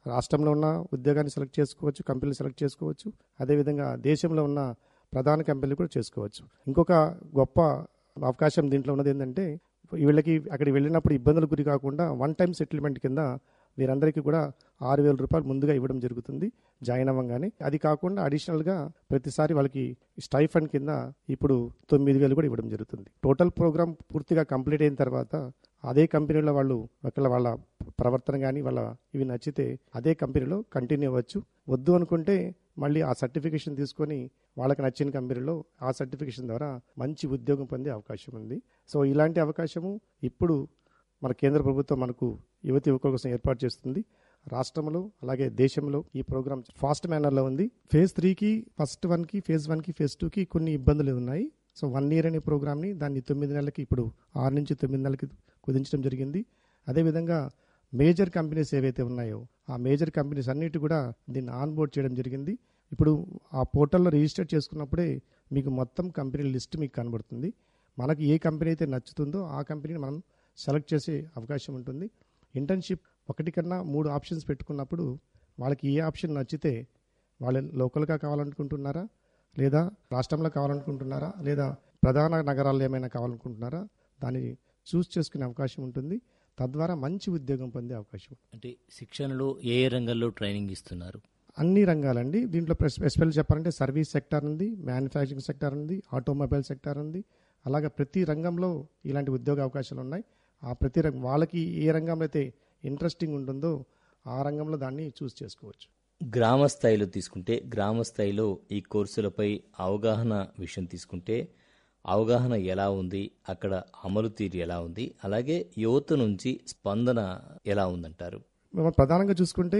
రాష్ట్రంలో ఉన్న ఉద్యోగాన్ని సెలెక్ట్ చేసుకోవచ్చు, కంపెనీలు సెలెక్ట్ చేసుకోవచ్చు. అదేవిధంగా దేశంలో ఉన్న ప్రధాన కంపెనీలు కూడా చేసుకోవచ్చు. ఇంకొక గొప్ప అవకాశం దీంట్లో ఉన్నది ఏంటంటే, వీళ్ళకి అక్కడికి వెళ్ళినప్పుడు ఇబ్బందులు గురి కాకుండా వన్ టైం సెటిల్మెంట్ కింద వీరందరికీ కూడా ₹6,000 ముందుగా ఇవ్వడం జరుగుతుంది జాయిన్ అవ్వగానే. అది కాకుండా అడిషనల్గా ప్రతిసారి వాళ్ళకి స్టైఫండ్ కింద ఇప్పుడు 9,000 కూడా ఇవ్వడం జరుగుతుంది. టోటల్ ప్రోగ్రామ్ పూర్తిగా కంప్లీట్ అయిన తర్వాత అదే కంపెనీలో వాళ్ళు ఒకవేళ వాళ్ళ ప్రవర్తన కానీ వాళ్ళ ఇవి నచ్చితే అదే కంపెనీలో కంటిన్యూ అవ్వచ్చు. వద్దు అనుకుంటే మళ్ళీ ఆ సర్టిఫికేషన్ తీసుకొని వాళ్ళకి నచ్చిన కంపెనీలో ఆ సర్టిఫికేషన్ ద్వారా మంచి ఉద్యోగం పొందే అవకాశం ఉంది. సో ఇలాంటి అవకాశము ఇప్పుడు మన కేంద్ర ప్రభుత్వం మనకు యువతి యువకుల కోసం ఏర్పాటు చేస్తుంది. రాష్ట్రంలో అలాగే దేశంలో ఈ ప్రోగ్రామ్ ఫాస్ట్ మేనర్లో ఉంది. ఫేజ్ 3కి ఫస్ట్ 1కి ఫేజ్ 1కి ఫేజ్ 2కి కొన్ని ఇబ్బందులు ఉన్నాయి. సో 1 ఇయర్ అనే ప్రోగ్రామ్ని దాన్ని 9 నెలలకి ఇప్పుడు 6 నుంచి 9 నెలలకి కుదించడం జరిగింది. అదేవిధంగా మేజర్ కంపెనీస్ ఏవైతే ఉన్నాయో ఆ మేజర్ కంపెనీస్ అన్నిటి కూడా దీన్ని ఆన్ బోర్డ్ చేయడం జరిగింది. ఇప్పుడు ఆ పోర్టల్లో రిజిస్టర్ చేసుకున్నప్పుడే మీకు మొత్తం కంపెనీల లిస్ట్ మీకు కనబడుతుంది. మనకు ఏ కంపెనీ అయితే నచ్చుతుందో ఆ కంపెనీని మనం సెలెక్ట్ చేసే అవకాశం ఉంటుంది. ఇంటర్న్షిప్ 1 కన్నా 3 ఆప్షన్స్ పెట్టుకున్నప్పుడు వాళ్ళకి ఏ ఆప్షన్ నచ్చితే వాళ్ళు లోకల్గా కావాలనుకుంటున్నారా, లేదా రాష్ట్రంలో కావాలనుకుంటున్నారా, లేదా ప్రధాన నగరాల్లో ఏమైనా కావాలనుకుంటున్నారా, దాన్ని చూస్ చేసుకునే అవకాశం ఉంటుంది. తద్వారా మంచి ఉద్యోగం పొందే అవకాశం. అంటే శిక్షణలో ఏ రంగంలో ట్రైనింగ్ ఇస్తున్నారు? అన్ని రంగాలండి. దీంట్లో స్పెషల్ చెప్పాలంటే సర్వీస్ సెక్టార్ ఉంది, మ్యానుఫ్యాక్చరింగ్ సెక్టార్ ఉంది, ఆటోమొబైల్ సెక్టార్ ఉంది. అలాగే ప్రతి రంగంలో ఇలాంటి ఉద్యోగ అవకాశాలు ఉన్నాయి. ఆ ప్రతి వాళ్ళకి ఏ రంగంలో అయితే ఇంట్రెస్టింగ్ ఉంటుందో ఆ రంగంలో దాన్ని చూస్ చేసుకోవచ్చు. గ్రామ స్థాయిలో తీసుకుంటే, గ్రామ స్థాయిలో ఈ కోర్సులపై అవగాహన విషయం తీసుకుంటే అవగాహన ఎలా ఉంది, అక్కడ అమలు తీరు ఎలా ఉంది, అలాగే యువత నుంచి స్పందన ఎలా ఉందంటారు? మనం ప్రధానంగా చూసుకుంటే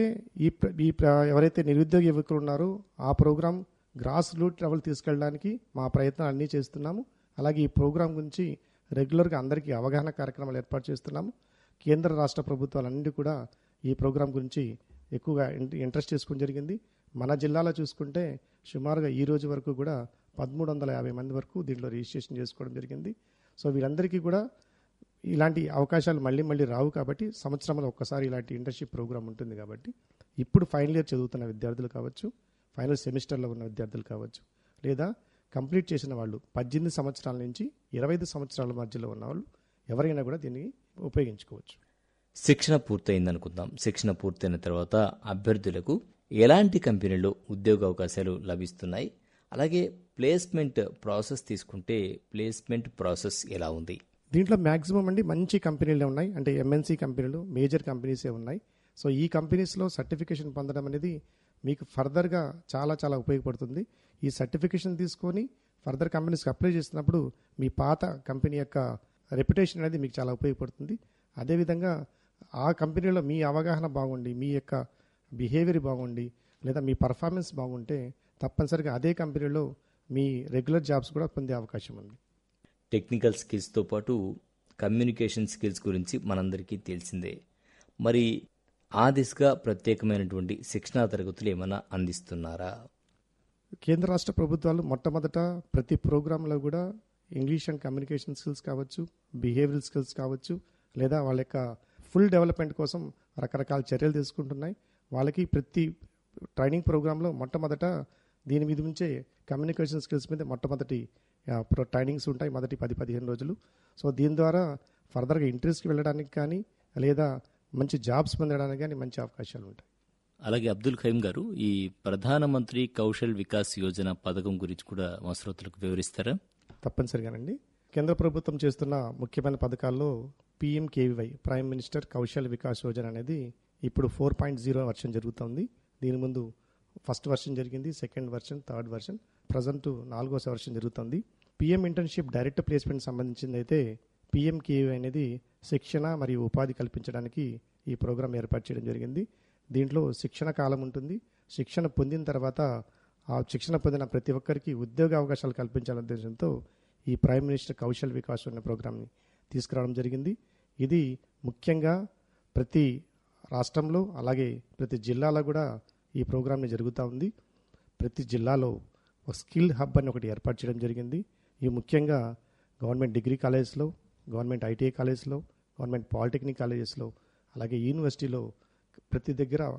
ఎవరైతే నిరుద్యోగ యువకులు ఉన్నారో ఆ ప్రోగ్రాం గ్రాస్ రూట్ లెవెల్ తీసుకెళ్ళడానికి మా ప్రయత్నాలు అన్నీ చేస్తున్నాము. అలాగే ఈ ప్రోగ్రాం గురించి రెగ్యులర్గా అందరికీ అవగాహన కార్యక్రమాలు ఏర్పాటు చేస్తున్నాము. కేంద్ర రాష్ట్ర ప్రభుత్వాలన్నీ కూడా ఈ ప్రోగ్రాం గురించి ఎక్కువగా ఇంట్రెస్ట్ చేసుకోవడం జరిగింది. మన జిల్లాలో చూసుకుంటే సుమారుగా ఈ రోజు వరకు కూడా 1,350 మంది వరకు దీంట్లో రిజిస్ట్రేషన్ చేసుకోవడం జరిగింది. సో వీళ్ళందరికీ కూడా ఇలాంటి అవకాశాలు మళ్ళీ మళ్ళీ రావు కాబట్టి సంవత్సరంలో ఒక్కసారి ఇలాంటి ఇంటర్న్షిప్ ప్రోగ్రామ్ ఉంటుంది కాబట్టి ఇప్పుడు ఫైనల్ ఇయర్ చదువుతున్న విద్యార్థులు కావచ్చు, ఫైనల్ సెమిస్టర్లో ఉన్న విద్యార్థులు కావచ్చు, లేదా కంప్లీట్ చేసిన వాళ్ళు 18 సంవత్సరాల నుంచి 25 సంవత్సరాల మధ్యలో ఉన్న వాళ్ళు ఎవరైనా కూడా దీన్ని ఉపయోగించుకోవచ్చు. శిక్షణ పూర్తయిందనుకుందాం. శిక్షణ పూర్తయిన తర్వాత అభ్యర్థులకు ఎలాంటి కంపెనీలో ఉద్యోగ అవకాశాలు లభిస్తున్నాయి? అలాగే ప్లేస్మెంట్ ప్రాసెస్ తీసుకుంటే ప్లేస్మెంట్ ప్రాసెస్ ఎలా ఉంది? దీంట్లో మ్యాక్సిమం అండి మంచి కంపెనీలే ఉన్నాయి. అంటే ఎంఎన్సీ కంపెనీలు, మేజర్ కంపెనీసే ఉన్నాయి. సో ఈ కంపెనీస్లో సర్టిఫికేషన్ పొందడం అనేది మీకు ఫర్దర్గా చాలా చాలా ఉపయోగపడుతుంది. ఈ సర్టిఫికేషన్ తీసుకొని ఫర్దర్ కంపెనీస్కి అప్లై చేసినప్పుడు మీ పాత కంపెనీ యొక్క రెప్యుటేషన్ అనేది మీకు చాలా ఉపయోగపడుతుంది. అదేవిధంగా ఆ కంపెనీలో మీ అవగాహన బాగుండి, మీ యొక్క బిహేవియర్ బాగుండి, లేదా మీ పర్ఫార్మెన్స్ బాగుంటే తప్పనిసరిగా అదే కంపెనీలో మీ రెగ్యులర్ జాబ్స్ కూడా పొందే అవకాశం ఉంది. టెక్నికల్ స్కిల్స్తో పాటు కమ్యూనికేషన్ స్కిల్స్ గురించి మనందరికీ తెలిసిందే. మరి ఆ దిశగా ప్రత్యేకమైనటువంటి శిక్షణా తరగతులు ఏమైనా అందిస్తున్నారా? కేంద్ర రాష్ట్ర ప్రభుత్వాలు మొట్టమొదట ప్రతి ప్రోగ్రాంలో కూడా ఇంగ్లీష్ అండ్ కమ్యూనికేషన్ స్కిల్స్ కావచ్చు, బిహేవియరల్ స్కిల్స్ కావచ్చు, లేదా వాళ్ళ యొక్క ఫుల్ డెవలప్మెంట్ కోసం రకరకాల చర్యలు తీసుకుంటున్నాయి. వాళ్ళకి ప్రతి ట్రైనింగ్ ప్రోగ్రాంలో మొట్టమొదట దీని మీద నుంచే కమ్యూనికేషన్ స్కిల్స్ మీద మొట్టమొదటి ట్రైనింగ్స్ ఉంటాయి, మొదటి 10-15 రోజులు. సో దీని ద్వారా ఫర్దర్గా ఇంటర్వ్యూస్కి వెళ్ళడానికి కానీ లేదా మంచి జాబ్స్ పొందడానికి కానీ మంచి అవకాశాలు ఉంటాయి. అలాగే అబ్దుల్ ఖయీం గారు, ఈ ప్రధానమంత్రి కౌశల్ వికాస్ యోజన పథకం గురించి కూడా మా శ్రోతలకు వివరిస్తారా? తప్పనిసరిగానండి. కేంద్ర ప్రభుత్వం చేస్తున్న ముఖ్యమైన పథకాల్లో PMKVY, prime minister Kaushal Vikas Yojana అనేది ఇప్పుడు 4.0 వర్షన్ జరుగుతుంది. దీని ముందు ఫస్ట్ వర్షన్ జరిగింది, second version, third version, present 4వ వర్షన్ జరుగుతుంది. PM ఇంటర్న్షిప్ డైరెక్ట్ ప్లేస్మెంట్ సంబంధించింది అయితే PMKVY అనేది శిక్షణ మరియు ఉపాధి కల్పించడానికి ఈ ప్రోగ్రాం ఏర్పాటు చేయడం జరిగింది. దీంట్లో శిక్షణ కాలం ఉంటుంది. శిక్షణ పొందిన తర్వాత ఆ శిక్షణ పొందిన ప్రతి ఒక్కరికి ఉద్యోగ అవకాశాలు కల్పించాలనే ఉద్దేశంతో ఈ ప్రైమ్ మినిస్టర్ కౌశల్ వికాస్ అనే ప్రోగ్రామ్ని తీసుకురావడం జరిగింది. ఇది ముఖ్యంగా ప్రతి రాష్ట్రంలో అలాగే ప్రతి జిల్లాలో కూడా ఈ ప్రోగ్రామ్ని జరుగుతూ ఉంది. ప్రతి జిల్లాలో ఒక స్కిల్ హబ్ అని ఒకటి ఏర్పాటు చేయడం జరిగింది. ఇవి ముఖ్యంగా గవర్నమెంట్ డిగ్రీ కాలేజెస్లో, గవర్నమెంట్ ITI కాలేజెస్లో, గవర్నమెంట్ పాలిటెక్నిక్ కాలేజెస్లో, అలాగే యూనివర్సిటీలో ప్రతి దగ్గర